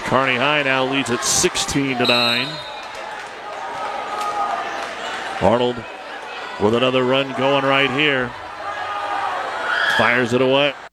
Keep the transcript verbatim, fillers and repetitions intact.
Kearney High now leads at sixteen to nine. Arnold with another run going right here. Fires it away.